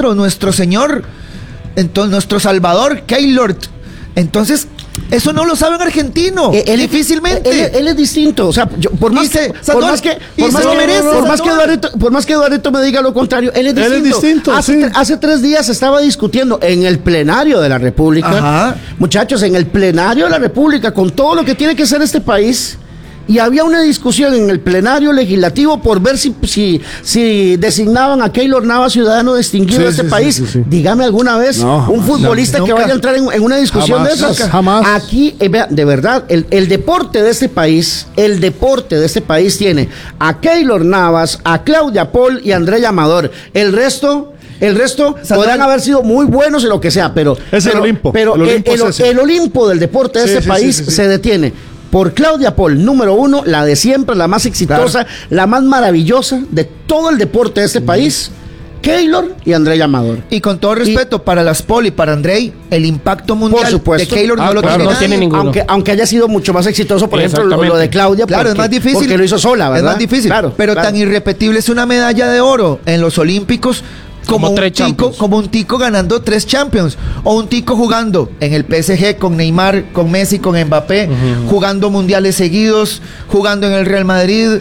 nuestro Señor, entonces, nuestro Salvador, Keylor. Entonces, eso no lo sabe un argentino, difícilmente. Él es distinto, o sea, por más que Eduardito me diga lo contrario, él es distinto. Hace 3 días estaba discutiendo en el plenario de la República, muchachos, en el plenario de la República, con todo lo que tiene que ser este país. Y había una discusión en el plenario legislativo por ver si designaban a Keylor Navas ciudadano distinguido de este país. Sí. Dígame alguna vez un futbolista que vaya a entrar en una discusión de esas. Jamás. Aquí, de verdad, el deporte de este país, tiene a Keylor Navas, a Claudia Paul y a Andrea Amador. El resto podrán haber sido muy buenos en lo que sea, pero el Olimpo del deporte de este país se detiene por Claudia Paul, número 1, la de siempre, la más exitosa, la más maravillosa de todo el deporte de este país, Keylor y Andrea Amador. Y con todo respeto para las Paul y para Andrei, el impacto mundial de Keylor no tiene ninguno. Aunque haya sido mucho más exitoso, por ejemplo, lo de Claudia, es más difícil. Porque lo hizo sola, ¿verdad? Es más difícil, pero tan irrepetible es una medalla de oro en los Olímpicos como un tico ganando 3 Champions, o un tico jugando en el PSG con Neymar, con Messi, con Mbappé, jugando mundiales seguidos, jugando en el Real Madrid,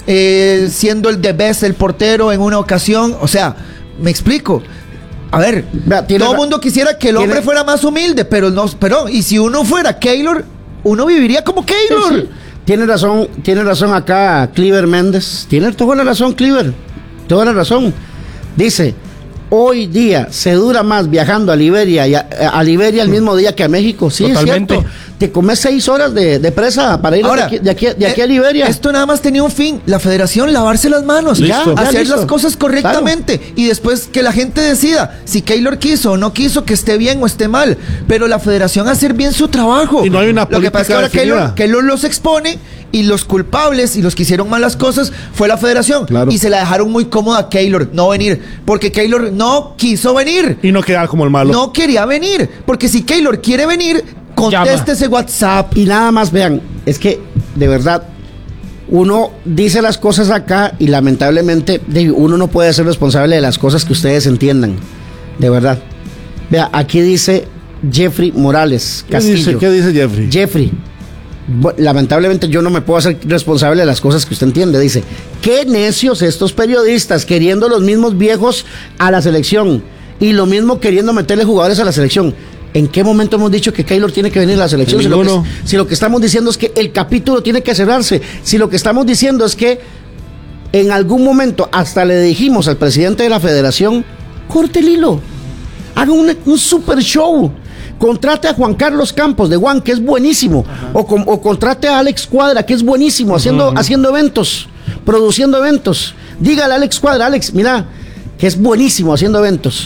siendo el the best, el portero en una ocasión. O sea, me explico. A ver, todo el mundo quisiera que el hombre fuera más humilde, pero y si uno fuera Keylor, uno viviría como Keylor. Sí. Tiene razón acá Cliver Méndez. Tiene toda la razón, Cliver. Toda la razón. Dice: hoy día se dura más viajando a Liberia el mismo día que a México. Sí, totalmente. Es cierto. Te comes 6 horas de presa para ir de aquí a Liberia. Esto nada más tenía un fin: la federación lavarse las manos, hacer las cosas correctamente, y después que la gente decida si Keylor quiso o no quiso, que esté bien o esté mal, pero la federación hacer bien su trabajo. Y no hay una política. Lo que pasa es que ahora Keylor los expone, y los culpables y los que hicieron malas cosas fue la federación. Y se la dejaron muy cómoda a Keylor no venir, porque Keylor no quiso venir. Y no quedar como el malo. No quería venir, porque si Keylor quiere venir, conteste ese WhatsApp. Y nada más, vean, es que de verdad uno dice las cosas acá y lamentablemente uno no puede ser responsable de las cosas que ustedes entiendan. De verdad. Vea, aquí dice Jeffrey Morales Castillo. ¿Qué dice Jeffrey? Jeffrey, lamentablemente yo no me puedo hacer responsable de las cosas que usted entiende. Dice: qué necios estos periodistas, queriendo los mismos viejos a la selección y lo mismo queriendo meterle jugadores a la selección. ¿En qué momento hemos dicho que Keylor tiene que venir a la selección? Si lo que estamos diciendo es que el capítulo tiene que cerrarse. Si lo que estamos diciendo es que en algún momento hasta le dijimos al presidente de la federación: corte el hilo, haga un super show, contrate a Juan Carlos Campos de Juan, que es buenísimo, o contrate a Alex Cuadra, que es buenísimo haciendo eventos, produciendo eventos. Dígale a Alex Cuadra: Alex, mira, que es buenísimo haciendo eventos,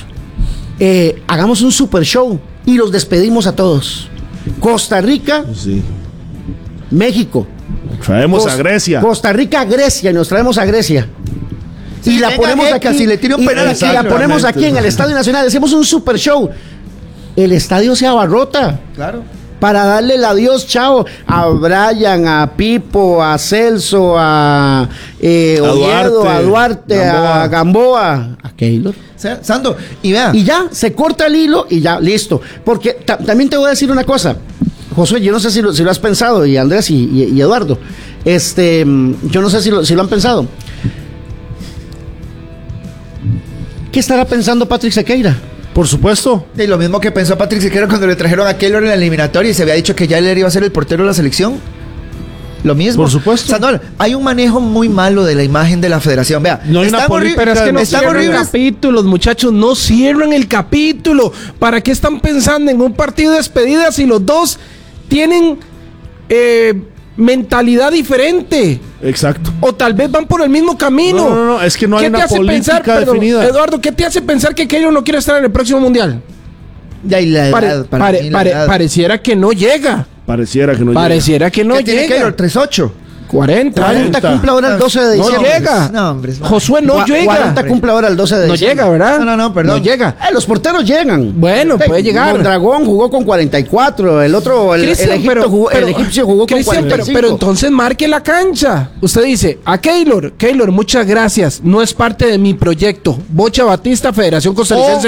hagamos un super show y los despedimos a todos. Costa Rica, México, traemos a Grecia. Costa Rica, Grecia, y nos traemos a Grecia. Y la ponemos aquí, si le tira un penal y la ponemos aquí en el Estadio Nacional. Hacemos un super show. El estadio se abarrota. Claro. Para darle el adiós, chao, a Brian, a Pipo, a Celso, a Oviedo, a Duarte, a Gamboa, a Keylor. Sando, y vea. Y ya, se corta el hilo y ya, listo. Porque también te voy a decir una cosa, Josué, yo no sé si lo has pensado, y Andrés y Eduardo. Yo no sé si lo han pensado. ¿Qué estará pensando Patrick Sequeira? Por supuesto. Y lo mismo que pensó Patrick Sequeira cuando le trajeron a Keylor en la eliminatoria y se había dicho que ya él iba a ser el portero de la selección. Lo mismo. Por supuesto. Sandor, hay un manejo muy malo de la imagen de la federación. Vea, no hay una política. Pero es que no cierran el capítulo, muchachos, no cierran el capítulo. ¿Para qué están pensando en un partido de despedida si los dos tienen mentalidad diferente? Exacto. O tal vez van por el mismo camino. No, es que no hay una política definida. Eduardo, ¿qué te hace pensar que Keylor no quiere estar en el próximo mundial? Ya, y la edad, pareciera que no llega. Pareciera que no llega. ¿Qué tiene Keylor? 3.8. 40 cumple ahora el 12 de diciembre. No llega. No, hombre. Josué no llega. 40 cumple ahora el 12 de diciembre. No llega, ¿verdad? No, perdón. No llega. Los porteros llegan. Bueno, puede llegar. Mondragón jugó con 44. El otro, el egipcio jugó con 45. Pero entonces marque la cancha. Usted dice: a Keylor, muchas gracias. No es parte de mi proyecto. Bocha Batista, Federación Costarricense